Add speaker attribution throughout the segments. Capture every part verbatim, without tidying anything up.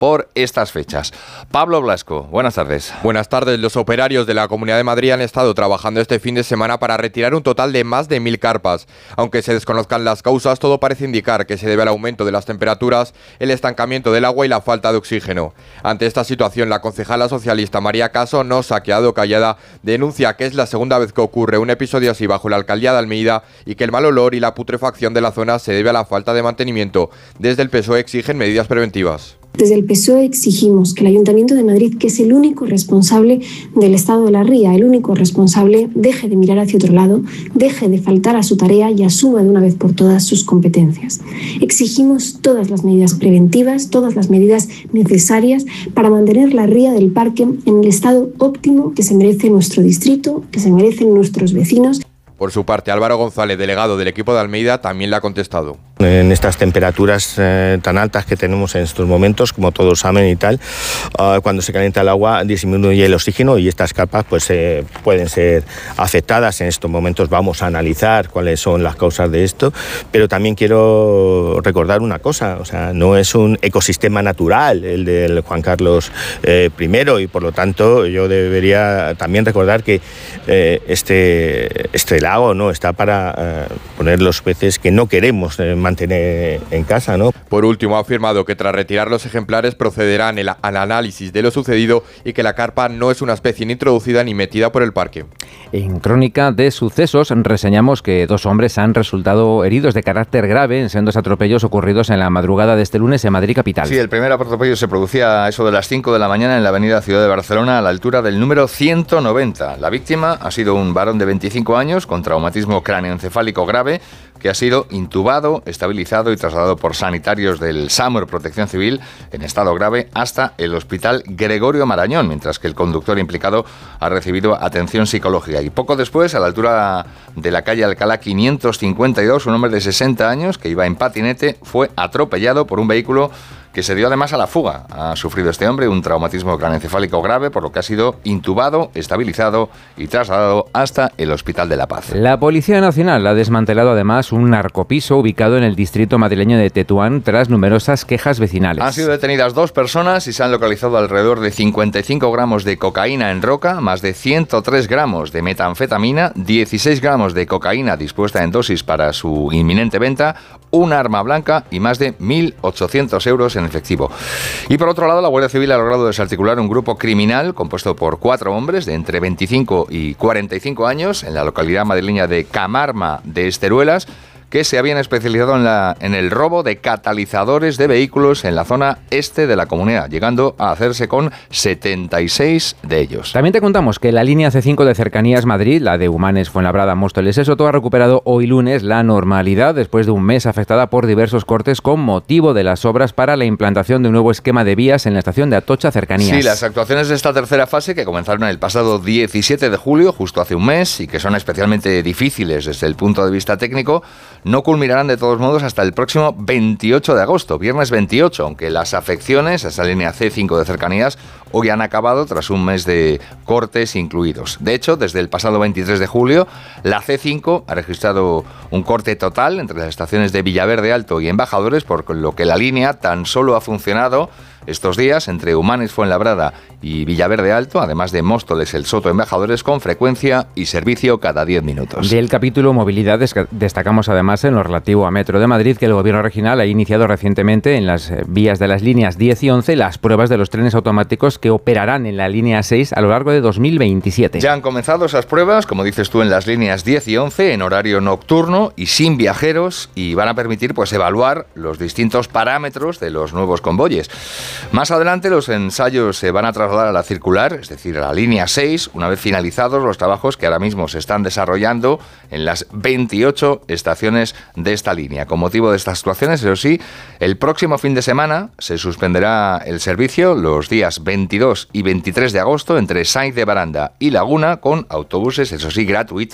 Speaker 1: por estas fechas. Pablo Blasco, buenas tardes.
Speaker 2: Buenas tardes. Los operarios de la Comunidad de Madrid han estado trabajando este fin de semana para retirar un total de más de mil carpas. Aunque se desconozcan las causas, todo parece indicar que se debe al aumento de las temperaturas, el estancamiento del agua y la falta de oxígeno. Ante esta situación, la concejala socialista María Caso no se ha quedado callada. Denuncia que es la segunda vez que ocurre un episodio así bajo la alcaldía de Almeida y que el mal olor y la putrefacción de la zona se debe a la falta de mantenimiento. Desde el P S O E exigen medidas preventivas.
Speaker 3: Desde el P S O E exigimos que el Ayuntamiento de Madrid, que es el único responsable del estado de la ría, el único responsable, deje de mirar hacia otro lado, deje de faltar a su tarea y asuma de una vez por todas sus competencias. Exigimos todas las medidas preventivas, todas las medidas necesarias para mantener la ría del parque en el estado óptimo que se merece nuestro distrito, que se merecen nuestros vecinos.
Speaker 2: Por su parte, Álvaro González, delegado del equipo de Almeida, también le ha contestado.
Speaker 4: En estas temperaturas eh, tan altas que tenemos en estos momentos, como todos saben y tal, uh, cuando se calienta el agua disminuye el oxígeno y estas carpas pues eh, pueden ser afectadas. En estos momentos vamos a analizar cuáles son las causas de esto, pero también quiero recordar una cosa, o sea, no es un ecosistema natural el del Juan Carlos eh, primero y por lo tanto yo debería también recordar que eh, este, este lago no está para eh, poner los peces que no queremos eh, mantener en casa, ¿no?
Speaker 2: Por último, ha afirmado que tras retirar los ejemplares procederán el, al análisis de lo sucedido y que la carpa no es una especie ni introducida ni metida por el parque.
Speaker 5: En Crónica de Sucesos reseñamos que dos hombres han resultado heridos de carácter grave en sendos atropellos ocurridos en la madrugada de este lunes en Madrid capital.
Speaker 1: Sí, el primer atropello se producía a eso de las cinco de la mañana en la avenida Ciudad de Barcelona a la altura del número ciento noventa. La víctima ha sido un varón de veinticinco años con traumatismo cráneoencefálico grave que ha sido intubado, estabilizado y trasladado por sanitarios del SAMUR Protección Civil en estado grave hasta el Hospital Gregorio Marañón, mientras que el conductor implicado ha recibido atención psicológica. Y poco después, a la altura de la calle Alcalá quinientos cincuenta y dos, un hombre de sesenta años que iba en patinete fue atropellado por un vehículo que se dio además a la fuga. Ha sufrido este hombre un traumatismo craneoencefálico grave, por lo que ha sido intubado, estabilizado y trasladado hasta el Hospital de la Paz.
Speaker 5: La Policía Nacional ha desmantelado además un narcopiso ubicado en el distrito madrileño de Tetuán tras numerosas quejas vecinales.
Speaker 1: Han sido detenidas dos personas y se han localizado alrededor de cincuenta y cinco gramos de cocaína en roca, más de ciento tres gramos de metanfetamina, dieciséis gramos de cocaína dispuesta en dosis para su inminente venta, una arma blanca y más de mil ochocientos euros en efectivo. Y por otro lado, la Guardia Civil ha logrado desarticular un grupo criminal compuesto por cuatro hombres de entre veinticinco y cuarenta y cinco años en la localidad madrileña de Camarma de Esteruelas, que se habían especializado en, la, en el robo de catalizadores de vehículos en la zona este de la comunidad, llegando a hacerse con setenta y seis de ellos.
Speaker 5: También te contamos que la línea C cinco de Cercanías Madrid, la de Humanes, Fuenlabrada, Móstoles, Soto, ha recuperado hoy lunes la normalidad después de un mes afectada por diversos cortes con motivo de las obras para la implantación de un nuevo esquema de vías en la estación de Atocha Cercanías.
Speaker 1: Sí, las actuaciones de esta tercera fase, que comenzaron el pasado diecisiete de julio, justo hace un mes, y que son especialmente difíciles desde el punto de vista técnico, no culminarán de todos modos hasta el próximo veintiocho de agosto, viernes veintiocho, aunque las afecciones a esa línea C cinco de Cercanías hoy han acabado tras un mes de cortes incluidos. De hecho, desde el pasado veintitrés de julio, la C cinco ha registrado un corte total entre las estaciones de Villaverde Alto y Embajadores, por lo que la línea tan solo ha funcionado estos días entre Humanes, Fuenlabrada y Villaverde Alto, además de Móstoles, El Soto, Embajadores, con frecuencia y servicio cada diez minutos.
Speaker 5: Del capítulo movilidad destacamos además en lo relativo a Metro de Madrid que el Gobierno regional ha iniciado recientemente en las vías de las líneas diez y once las pruebas de los trenes automáticos que operarán en la línea seis a lo largo de dos mil veintisiete.
Speaker 1: Ya han comenzado esas pruebas, como dices tú, en las líneas diez y once en horario nocturno y sin viajeros, y van a permitir pues evaluar los distintos parámetros de los nuevos convoyes. Más adelante los ensayos se van a trasladar a la circular, es decir, a la línea seis, una vez finalizados los trabajos que ahora mismo se están desarrollando en las veintiocho estaciones de esta línea. Con motivo de estas actuaciones, eso sí, el próximo fin de semana se suspenderá el servicio los días veintidós y veintitrés de agosto entre Sainz de Baranda y Laguna, con autobuses, eso sí, gratuitos,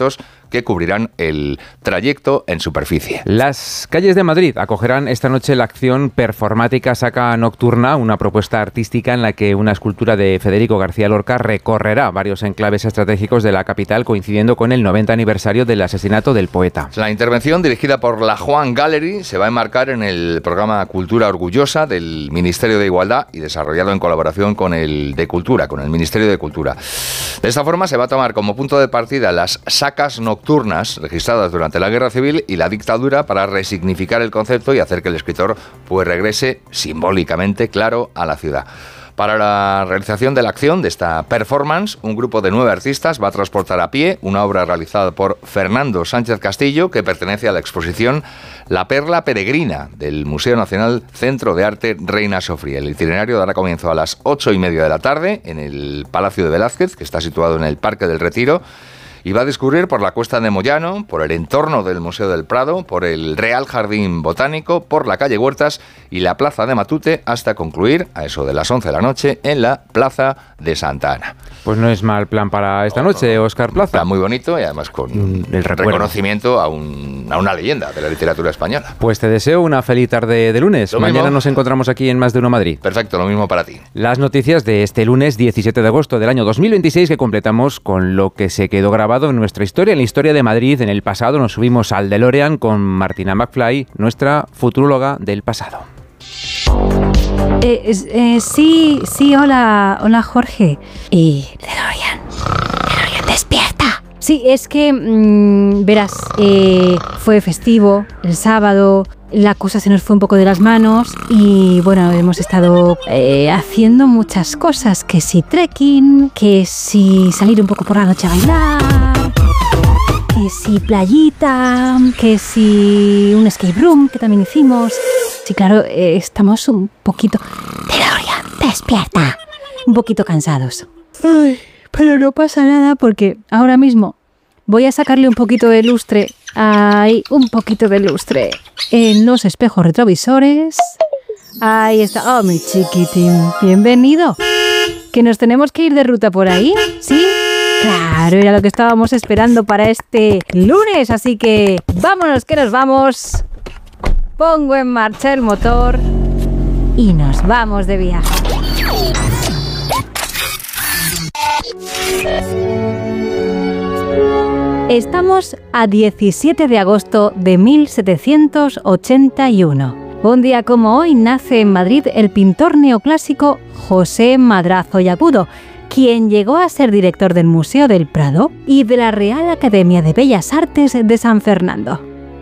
Speaker 1: que cubrirán el trayecto en superficie.
Speaker 5: Las calles de Madrid acogerán esta noche la acción performática Saca Nocturna, una propuesta artística en la que una escultura de Federico García Lorca recorrerá varios enclaves estratégicos de la capital, coincidiendo con el noventa aniversario del asesinato del poeta.
Speaker 1: La intervención, dirigida por la Juan Gallery, se va a enmarcar en el programa Cultura Orgullosa del Ministerio de Igualdad y desarrollado en colaboración con el de Cultura, con el Ministerio de Cultura. De esta forma se va a tomar como punto de partida las sacas nocturnas registradas durante la Guerra Civil y la dictadura para resignificar el concepto y hacer que el escritor pues regrese simbólicamente, claro, a la ciudad. Para la realización de la acción de esta performance, un grupo de nueve artistas va a transportar a pie una obra realizada por Fernando Sánchez Castillo, que pertenece a la exposición La Perla Peregrina del Museo Nacional Centro de Arte Reina Sofía. El itinerario dará comienzo a las ocho y media de la tarde en el Palacio de Velázquez, que está situado en el Parque del Retiro, y va a discurrir por la Cuesta de Moyano, por el entorno del Museo del Prado, por el Real Jardín Botánico, por la calle Huertas y la Plaza de Matute, hasta concluir, a eso de las once de la noche, en la Plaza de Santa Ana.
Speaker 5: Pues no es mal plan para esta noche, Óscar Plaza.
Speaker 1: Plan muy bonito y además con
Speaker 5: mm, el
Speaker 1: reconocimiento a, un, a una leyenda de la literatura española.
Speaker 5: Pues te deseo una feliz tarde de lunes.
Speaker 1: Lo
Speaker 5: Mañana
Speaker 1: mismo.
Speaker 5: Nos encontramos aquí en Más de Uno Madrid.
Speaker 1: Perfecto, lo mismo para ti.
Speaker 5: Las noticias de este lunes diecisiete de agosto del año dos mil veintiséis, que completamos con lo que se quedó grabado en nuestra historia, en la historia de Madrid. En el pasado nos subimos al DeLorean con Martina McFly, nuestra futuróloga del pasado.
Speaker 6: Eh, eh, sí, sí, hola, hola Jorge. Y DeLorean, DeLorean, despierta. Sí, es que, mmm, verás, eh, fue festivo el sábado, la cosa se nos fue un poco de las manos y bueno, hemos estado eh, haciendo muchas cosas, que si trekking, que si salir un poco por la noche a bailar, que si playita, que si un escape room que también hicimos. Sí, claro, eh, estamos un poquito... DeLorean, despierta. Un poquito cansados. Ay, pero no pasa nada porque ahora mismo voy a sacarle un poquito de lustre. Ahí, un poquito de lustre en los espejos retrovisores. Ahí está. Oh, mi chiquitín. Bienvenido. ¿Que nos tenemos que ir de ruta por ahí? ¿Sí? Claro, era lo que estábamos esperando para este lunes. Así que vámonos, que nos vamos. Pongo en marcha el motor y nos vamos de viaje. Estamos a diecisiete de agosto de mil setecientos ochenta y uno. Un día como hoy nace en Madrid el pintor neoclásico José Madrazo y Agudo, quien llegó a ser director del Museo del Prado y de la Real Academia de Bellas Artes de San Fernando.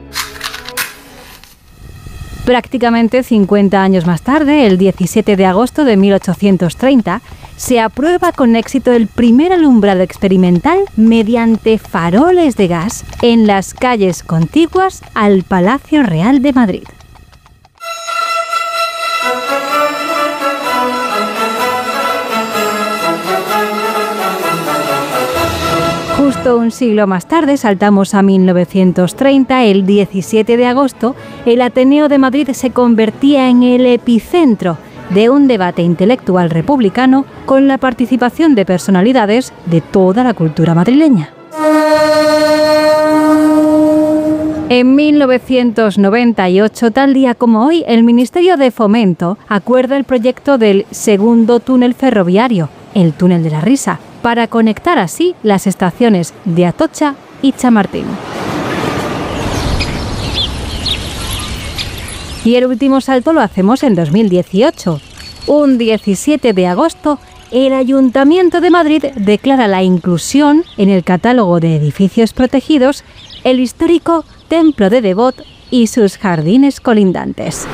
Speaker 6: Prácticamente cincuenta años más tarde, el diecisiete de agosto de mil ochocientos treinta, se aprueba con éxito el primer alumbrado experimental mediante faroles de gas en las calles contiguas al Palacio Real de Madrid. Justo un siglo más tarde, saltamos a mil novecientos treinta, el diecisiete de agosto, el Ateneo de Madrid se convertía en el epicentro de un debate intelectual republicano con la participación de personalidades de toda la cultura madrileña. En mil novecientos noventa y ocho, tal día como hoy, el Ministerio de Fomento acuerda el proyecto del segundo túnel ferroviario, el Túnel de la Risa, para conectar así las estaciones de Atocha y Chamartín. Y el último salto lo hacemos en dos mil dieciocho. Un diecisiete de agosto, el Ayuntamiento de Madrid declara la inclusión en el catálogo de edificios protegidos el histórico Templo de Devot y sus jardines colindantes.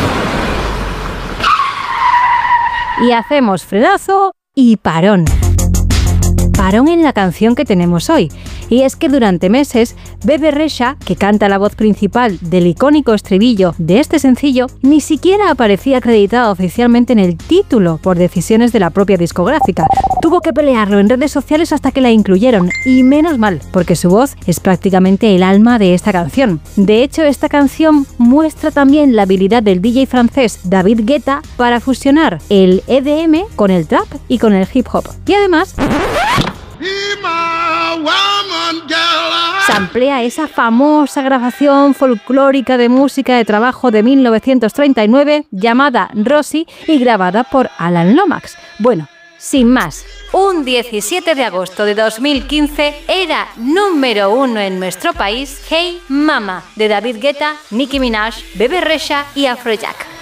Speaker 6: Y hacemos frenazo y parón. Parón en la canción que tenemos hoy. Y es que durante meses, Bebe Rexha, que canta la voz principal del icónico estribillo de este sencillo, ni siquiera aparecía acreditada oficialmente en el título por decisiones de la propia discográfica. Tuvo que pelearlo en redes sociales hasta que la incluyeron, y menos mal, porque su voz es prácticamente el alma de esta canción. De hecho, esta canción muestra también la habilidad del D J francés David Guetta para fusionar el E D M con el trap y con el hip hop. Y además... samplea esa famosa grabación folclórica de música de trabajo de mil novecientos treinta y nueve llamada Rosie y grabada por Alan Lomax. Bueno, sin más, un diecisiete de agosto de dos mil quince era número uno en nuestro país Hey Mama, de David Guetta, Nicki Minaj, Bebe Rexha y Afrojack.